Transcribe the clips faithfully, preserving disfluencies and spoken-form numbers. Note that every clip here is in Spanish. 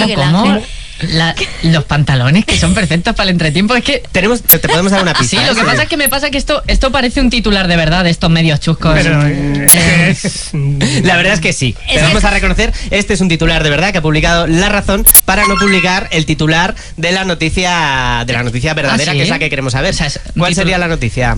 Miguel ¿cómo? Ángel. La, los pantalones que son perfectos para el entretiempo. Es que tenemos, te, te podemos dar una pista. Sí, lo que pasa es que me pasa que esto, esto parece un titular de verdad de estos medios chuscos. Pero eh, es... La verdad es que sí. Es Te que vamos es- a reconocer, este es un titular de verdad que ha publicado La Razón para no publicar el titular de la noticia de la noticia verdadera, ¿Ah, sí? que es la que queremos saber. O sea, es un ¿Cuál titul- sería la noticia?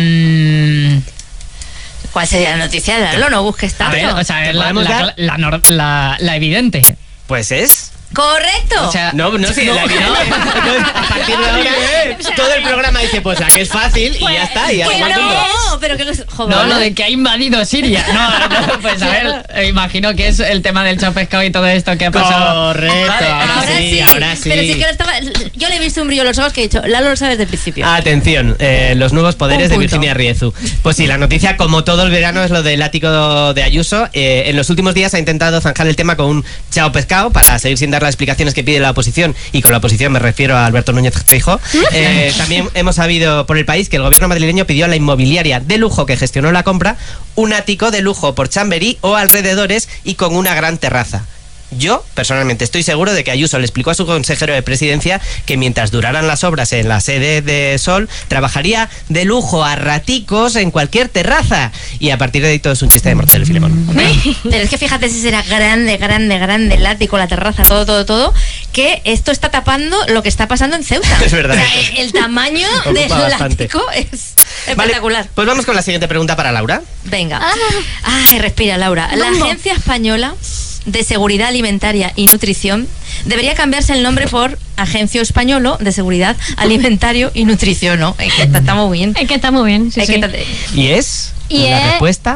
Mm, ¿Cuál sería la noticia? Dalo, no busques a tanto. ver, o sea, ¿Te la, podemos la, dar? la, nor- la- la evidente. Pues es... ¡Correcto! O sea, No, no, sí, no. la evidente. Entonces, a partir de ahora, todo el programa dice, pues la que es fácil y ya está. Y ya ¡Que toma el punto. no! Pero que los... Joder. No, lo de que ha invadido Siria. No, no, pues a ver, eh, imagino que es el tema del chao pescado y todo esto que ha pasado. Correcto, Vale, ahora, Ahora sí, sí, ahora sí. Pero sí que lo estaba... Yo le he visto un brillo en los ojos que he dicho, Lalo lo sabe desde el principio. Atención, eh, los nuevos poderes Un de punto. Virginia Riezu. Pues sí, la noticia, como todo el verano, es lo del ático de Ayuso. Eh, en los últimos días ha intentado zanjar el tema con un chao pescado para seguir sin dar las explicaciones que pide la oposición, y con la oposición me refiero a Alberto Núñez Feijóo. Eh, también hemos sabido por el país que el gobierno madrileño pidió a la inmobiliaria de lujo que gestionó la compra un ático de lujo por Chamberí o alrededores y con una gran terraza. Yo, personalmente, estoy seguro de que Ayuso le explicó a su consejero de presidencia que mientras duraran las obras en la sede de Sol, trabajaría de lujo a raticos en cualquier terraza. Y a partir de ahí todo es un chiste de Mortadelo y Filemón. Pero es que fíjate si será grande, grande, grande el ático, la terraza, todo, todo, todo, que esto está tapando lo que está pasando en Ceuta. Es verdad. O sea, el, el tamaño Ocupa del bastante. ático es Vale, espectacular. pues vamos con la siguiente pregunta para Laura. Venga. Ay, respira, Laura. La Agencia Española de Seguridad Alimentaria y Nutrición debería cambiarse el nombre por Agencia Española de Seguridad Alimentario y Nutrición, ¿no? Es que está, está muy bien. Es que está muy bien, sí, Es que sí. está- ¿Y es? Y la es- respuesta.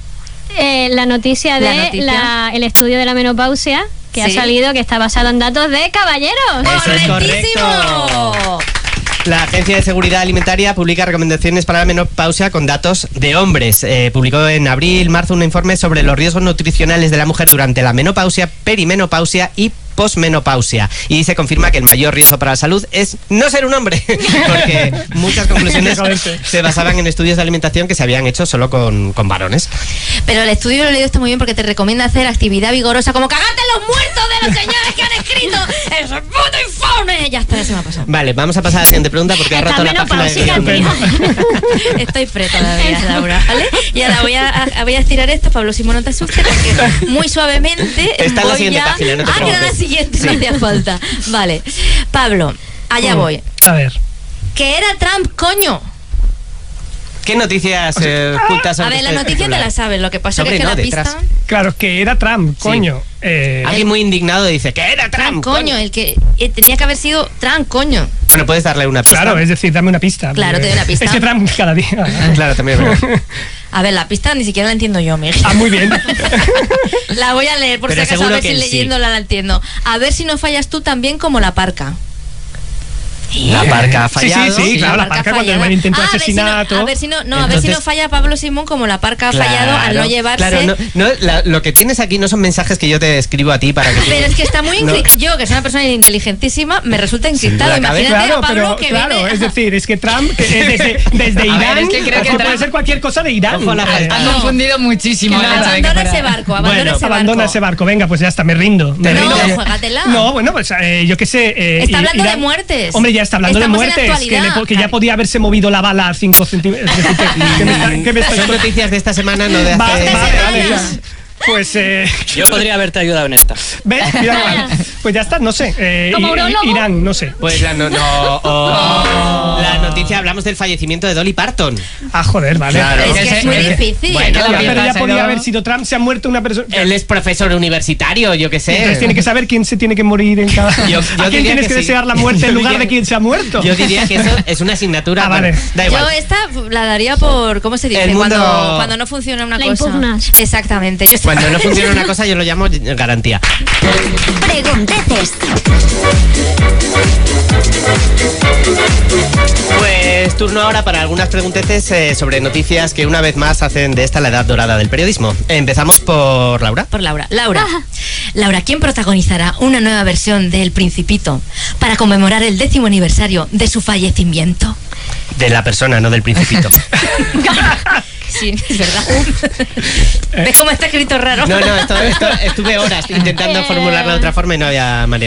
Eh, la noticia La de noticia. la- el estudio de la menopausia que Sí. ha salido, que está basado en datos de caballeros. Eso es ¡Correctísimo! La Agencia de Seguridad Alimentaria publica recomendaciones para la menopausia con datos de hombres. Eh, publicó en abril, marzo un informe sobre los riesgos nutricionales de la mujer durante la menopausia, perimenopausia y posmenopausia. Y se confirma que el mayor riesgo para la salud es no ser un hombre, porque muchas conclusiones se basaban en estudios de alimentación que se habían hecho solo con, con varones. Pero el estudio lo he leído está muy bien porque te recomienda hacer actividad vigorosa como cagarte en los muertos de los señores que han escrito. ¡Eso es puto infame! Ya está, ya se me ha pasado. Vale, vamos a pasar a la siguiente pregunta porque ha Está roto la página de menopáusica, guión. Estoy pre todavía, Laura, ¿vale? Y ahora voy a, a- voy a estirar esto, Pablo Simón, no te asustes, porque muy suavemente Está en la voy siguiente ya... página, no te Ah, que era la preocupes. siguiente, Sí. no hacía falta. Vale. Pablo, allá voy. A ver. ¿Qué era Trump, coño? ¿Qué noticias eh, ocultas A sobre ver, la este noticia te titular? la sabes, lo que pasa Sobre es que no, la detrás. pista... Claro, que era Trump, coño. Eh, Alguien muy indignado dice que era Trump. Trump, coño, el que eh, tenía que haber sido Trump, coño. Bueno, puedes darle una pista. claro, es decir, dame una pista. Claro, porque te doy una pista. Es que Trump cada día. Claro, también es verdad. A ver, la pista ni siquiera la entiendo yo, Miguel. Ah, muy bien. La voy a leer por Pero si acaso, a seguro ver si que él sí. leyéndola la entiendo. A ver si no fallas tú también como la parca. La parca ha Sí, sí, fallado. sí, claro, la parca cuando fallada. el intento de Ah, a ver si no- asesinato. A ver si no, no, a ver si no Entonces- falla Pablo Simón como la parca ha fallado al no llevarse. Claro, no, no, la- lo que tienes aquí no son mensajes que yo te escribo a ti para que tú- Pero es que está muy No. incri- yo, que soy una persona inteligentísima, me resulta encriptado. duda cabe. Imagínate Claro, a Pablo pero que claro, viene. es decir, es que Trump que, eh, desde, desde A ver, Irán, es que creo que ojo, puede Trump- ser cualquier cosa de Irán. Ojo a la Eh, falta. Han No. confundido muchísimo el hecho de que Abandona fuera- ese barco, abandona Bueno, ese barco. Abandona ese barco, venga, pues ya está, me rindo. Me No, rindo. juégatela. No, bueno, pues eh, yo qué sé. eh, Está I- hablando Irán- de muertes. Hombre, ya está hablando Estamos de en la muertes. Que, le actualidad. po- que ya podía haberse movido la bala a cinco centímetros. ¿Qué me está- qué me está- Son noticias de esta semana, no de hace... Vale, Esta vale, vale, semana. ya. Pues, eh, Yo podría haberte ayudado en esta. ¿ves? Mira, vale. Pues ya está, no sé. eh, Como I- urologo. Irán, no sé. Pues la, no, no, oh. La noticia, hablamos del fallecimiento de Dolly Parton. Ah, joder, vale. Claro. Es que es muy Eh, difícil. bueno, Ya, la pero pieza ya se podía lo- haber sido Trump, se ha muerto una persona. Él es profesor universitario, yo qué sé. Entonces tiene que saber quién se tiene que morir en cada. Yo- yo ¿A quién diría tienes que que, sí. desear la muerte en Yo lugar diría- de quien se ha muerto? Yo diría que eso es una asignatura. Ah, vale. bueno, da igual. Yo esta la daría por, ¿cómo se dice? El mundo- Cuando, cuando no funciona una La cosa. impugnas. Exactamente. Yo Cuando no funciona una cosa, yo lo llamo garantía. Pregunteces. Pues turno ahora para algunas pregunteces eh, sobre noticias que una vez más hacen de esta la edad dorada del periodismo. Empezamos por Laura. Por Laura. Laura. Laura, ¿quién protagonizará una nueva versión de El Principito para conmemorar el décimo aniversario de su fallecimiento? De la persona, no del principito. Sí, es verdad. ¿Ves cómo está escrito raro? No, no, esto, esto- estuve horas intentando formularlo de otra forma y no había manera.